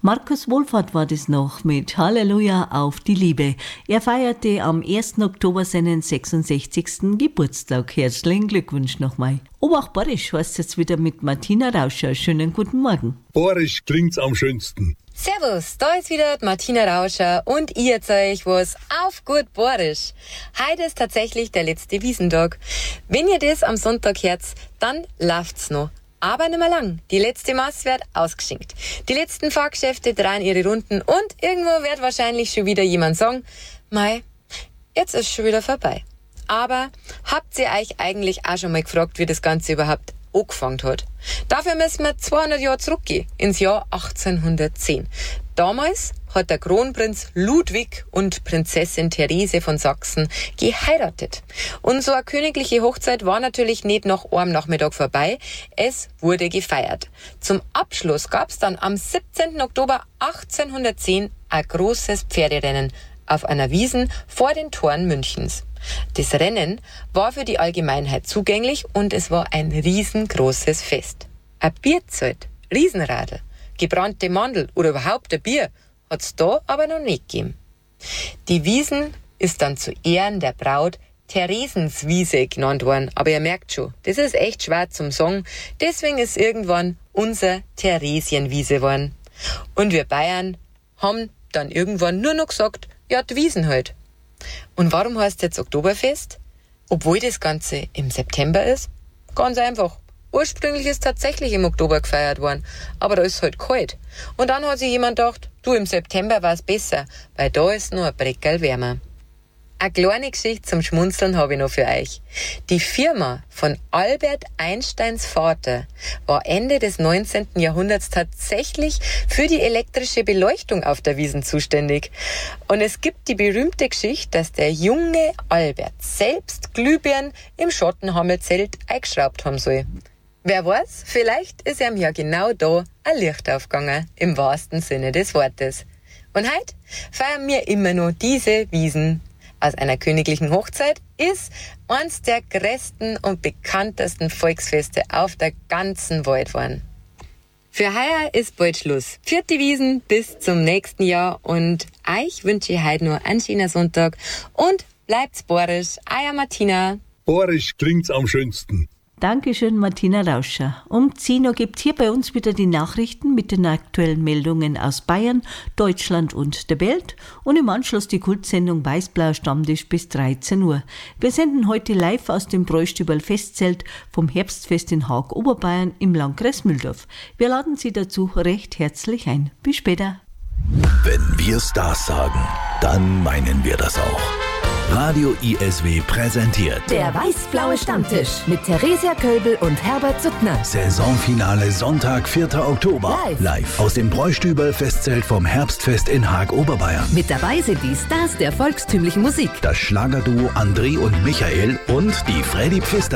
Markus Wohlfahrt war das noch mit Halleluja auf die Liebe. Er feierte am 1. Oktober seinen 66. Geburtstag. Herzlichen Glückwunsch nochmal. Obach-Borisch heißt jetzt wieder mit Martina Rauscher. Schönen guten Morgen. Borisch klingt's am schönsten. Servus, da ist wieder Martina Rauscher und ich erzähle euch was auf gut Borisch. Heute ist tatsächlich der letzte Wiesentag. Wenn ihr das am Sonntag hört, dann läuft's noch. Aber nicht mehr lang. Die letzte Maß wird ausgeschenkt. Die letzten Fahrgeschäfte drehen ihre Runden und irgendwo wird wahrscheinlich schon wieder jemand sagen, Mei, jetzt ist schon wieder vorbei. Aber habt ihr euch eigentlich auch schon mal gefragt, wie das Ganze überhaupt angefangen hat? Dafür müssen wir 200 Jahre zurückgehen, ins Jahr 1810. Damals hat der Kronprinz Ludwig und Prinzessin Therese von Sachsen geheiratet. Und so eine königliche Hochzeit war natürlich nicht nach einem Nachmittag vorbei. Es wurde gefeiert. Zum Abschluss gab's dann am 17. Oktober 1810 ein großes Pferderennen auf einer Wiesn vor den Toren Münchens. Das Rennen war für die Allgemeinheit zugänglich und es war ein riesengroßes Fest. Ein Bierzelt, Riesenradl, gebrannte Mandel oder überhaupt ein Bier hat's da aber noch nicht gegeben. Die Wiesn ist dann zu Ehren der Braut Theresenswiese genannt worden. Aber ihr merkt schon, das ist echt schwer zum Sagen. Deswegen ist irgendwann unser Theresienwiese geworden. Und wir Bayern haben dann irgendwann nur noch gesagt, ja, die Wiesn halt. Und warum heißt jetzt Oktoberfest? Obwohl das Ganze im September ist? Ganz einfach. Ursprünglich ist tatsächlich im Oktober gefeiert worden, aber da ist es halt kalt. Und dann hat sich jemand gedacht, du, im September war es besser, weil da ist nur ein Breckerl wärmer. Eine kleine Geschichte zum Schmunzeln habe ich noch für euch. Die Firma von Albert Einsteins Vater war Ende des 19. Jahrhunderts tatsächlich für die elektrische Beleuchtung auf der Wiesn zuständig. Und es gibt die berühmte Geschichte, dass der junge Albert selbst Glühbirnen im Schottenhammelzelt eingeschraubt haben soll. Wer weiß, vielleicht ist ihm ja genau da ein Licht aufgegangen, im wahrsten Sinne des Wortes. Und heute feiern wir immer noch diese Wiesn. Aus einer königlichen Hochzeit ist eines der größten und bekanntesten Volksfeste auf der ganzen Welt geworden. Für heuer ist bald Schluss. Vierte Wiesn bis zum nächsten Jahr und euch wünsche ich heute nur einen schönen Sonntag und bleibt's borisch. Euer Martina. Borisch klingt's am schönsten. Dankeschön, Martina Rauscher. Um 10 Uhr gibt hier bei uns wieder die Nachrichten mit den aktuellen Meldungen aus Bayern, Deutschland und der Welt und im Anschluss die Kultsendung Weißblauer Stammtisch bis 13 Uhr. Wir senden heute live aus dem Bräustüberl Festzelt vom Herbstfest in Haag, Oberbayern im Landkreis Mühldorf. Wir laden Sie dazu recht herzlich ein. Bis später. Wenn wir Stars sagen, dann meinen wir das auch. Radio ISW präsentiert Der Weiß-Blaue Stammtisch mit Theresia Köbel und Herbert Suttner. Saisonfinale Sonntag, 4. Oktober. Live aus dem Bräustüberl Festzelt vom Herbstfest in Haag, Oberbayern. Mit dabei sind die Stars der volkstümlichen Musik. Das Schlagerduo André und Michael und die Freddy Pfister.